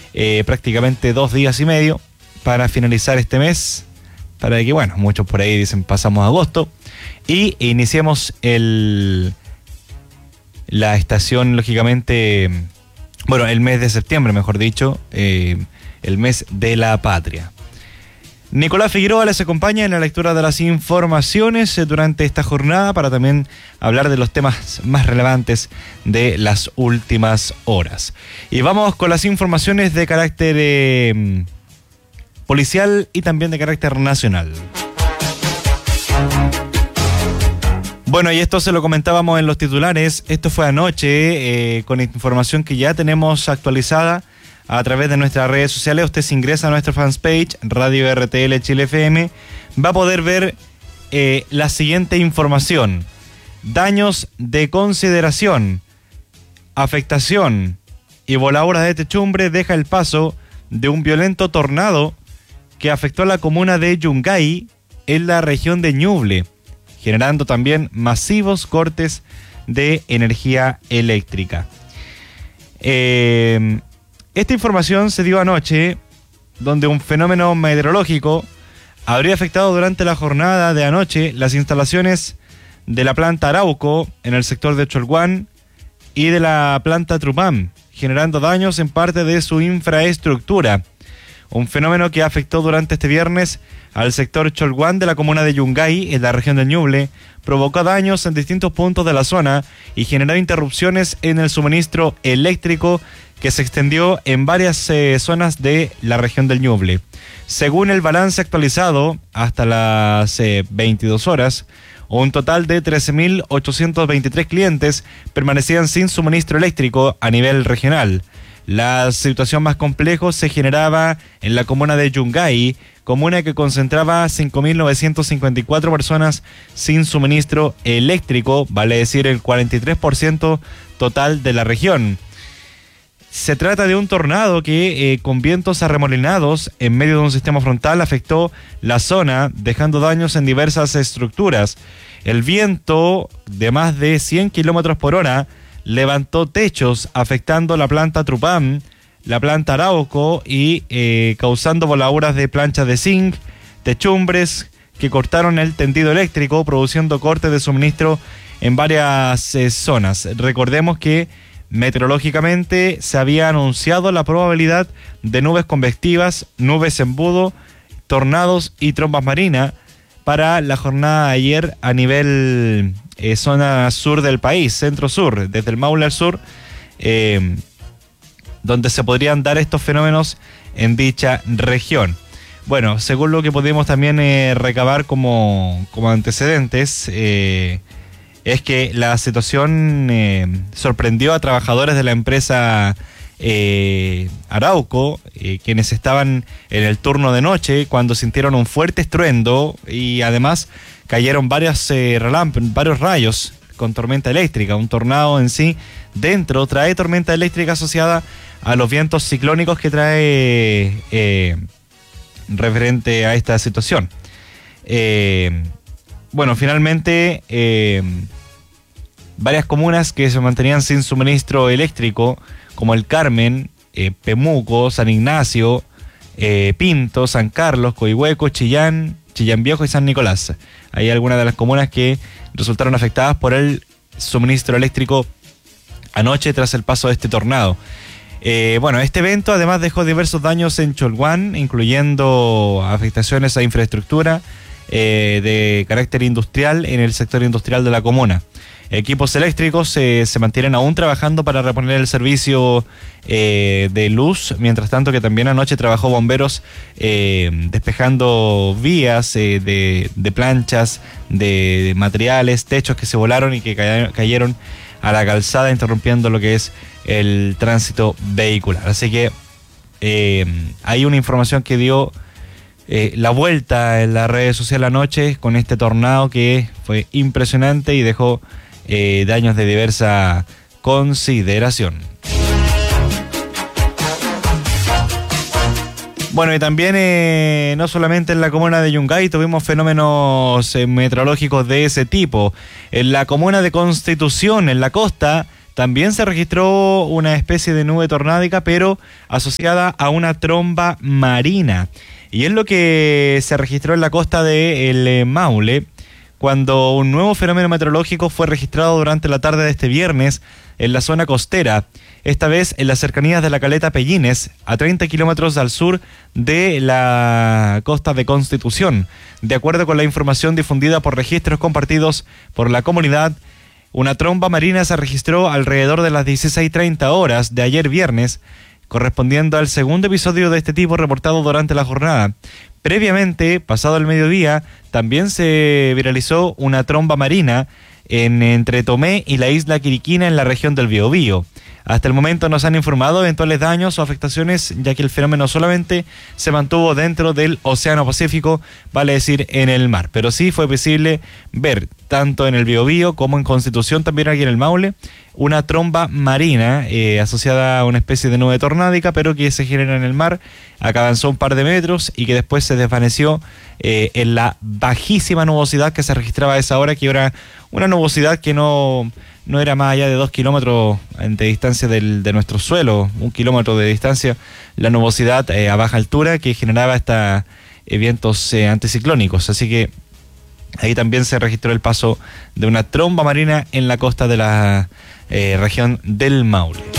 prácticamente 2 días y medio para finalizar este mes, para que, bueno, muchos por ahí dicen pasamos a agosto y iniciemos la estación, lógicamente, bueno, el mes de septiembre, mejor dicho, el mes de la patria. Nicolás Figueroa les acompaña en la lectura de las informaciones durante esta jornada para también hablar de los temas más relevantes de las últimas horas. Y vamos con las informaciones de carácter policial y también de carácter nacional. Bueno, y esto se lo comentábamos en los titulares. Esto fue anoche con información que ya tenemos actualizada a través de nuestras redes sociales. Usted se ingresa a nuestra fanpage, Radio RTL Chile FM, va a poder ver la siguiente información. Daños de consideración, afectación y voladuras de techumbre deja el paso de un violento tornado que afectó a la comuna de Yungay en la región de Ñuble, generando también masivos cortes de energía eléctrica. Esta información se dio anoche, donde un fenómeno meteorológico habría afectado durante la jornada de anoche las instalaciones de la planta Arauco en el sector de Cholguán y de la planta Trupán, generando daños en parte de su infraestructura. Un fenómeno que afectó durante este viernes al sector Cholguán de la comuna de Yungay, en la región del Ñuble, provocó daños en distintos puntos de la zona y generó interrupciones en el suministro eléctrico que se extendió en varias zonas de la región del Ñuble. Según el balance actualizado hasta las 22 horas, un total de 13.823 clientes permanecían sin suministro eléctrico a nivel regional. La situación más compleja se generaba en la comuna de Yungay, comuna que concentraba 5.954 personas sin suministro eléctrico, vale decir el 43% total de la región. Se trata de un tornado que con vientos arremolinados en medio de un sistema frontal afectó la zona, dejando daños en diversas estructuras. El viento de más de 100 kilómetros por hora levantó techos afectando la planta Trupán, la planta Arauco y causando voladuras de planchas de zinc, techumbres que cortaron el tendido eléctrico, produciendo cortes de suministro en varias zonas. Recordemos que meteorológicamente se había anunciado la probabilidad de nubes convectivas, nubes embudo, tornados y trombas marinas para la jornada de ayer a nivel zona sur del país, centro-sur, desde el Maule al sur, donde se podrían dar estos fenómenos en dicha región. Bueno, según lo que pudimos también recabar como antecedentes, es que la situación sorprendió a trabajadores de la empresa Arauco, quienes estaban en el turno de noche cuando sintieron un fuerte estruendo y además cayeron varios rayos con tormenta eléctrica. Un tornado en sí dentro trae tormenta eléctrica asociada a los vientos ciclónicos que trae referente a esta situación. Bueno, finalmente varias comunas que se mantenían sin suministro eléctrico, como el Carmen, Pemuco, San Ignacio, Pinto, San Carlos, Coihueco, Chillán Viejo y San Nicolás. Hay algunas de las comunas que resultaron afectadas por el suministro eléctrico anoche tras el paso de este tornado. Bueno, este evento además dejó diversos daños en Cholguán, incluyendo afectaciones a infraestructura de carácter industrial en el sector industrial de la comuna. Equipos eléctricos se mantienen aún trabajando para reponer el servicio de luz, mientras tanto que también anoche trabajó bomberos despejando vías de planchas, de materiales, techos que se volaron y que cayeron a la calzada, interrumpiendo lo que es el tránsito vehicular. Así que hay una información que dio la vuelta en las redes sociales anoche con este tornado que fue impresionante y dejó daños de diversa consideración. Bueno, y también no solamente en la comuna de Yungay tuvimos fenómenos meteorológicos de ese tipo. En la comuna de Constitución, en la costa, también se registró una especie de nube tornádica, pero asociada a una tromba marina. Y es lo que se registró en la costa del Maule, cuando un nuevo fenómeno meteorológico fue registrado durante la tarde de este viernes en la zona costera, esta vez en las cercanías de la caleta Pellines, a 30 kilómetros al sur de la costa de Constitución. De acuerdo con la información difundida por registros compartidos por la comunidad, una tromba marina se registró alrededor de las 16:30 horas de ayer viernes, correspondiendo al segundo episodio de este tipo reportado durante la jornada. Previamente, pasado el mediodía, también se viralizó una tromba marina entre Tomé y la isla Quiriquina en la región del Biobío. Hasta el momento no se han informado eventuales daños o afectaciones, ya que el fenómeno solamente se mantuvo dentro del Océano Pacífico, vale decir en el mar. Pero sí fue posible ver, tanto en el Biobío como en Constitución, también aquí en el Maule, una tromba marina asociada a una especie de nube tornádica, pero que se genera en el mar. Acá avanzó un par de metros y que después se desvaneció en la bajísima nubosidad que se registraba a esa hora, que era una nubosidad que no era más allá de 2 kilómetros de distancia de nuestro suelo, 1 kilómetro de distancia, la nubosidad a baja altura que generaba estos vientos anticiclónicos. Así que ahí también se registró el paso de una tromba marina en la costa de la región del Maule.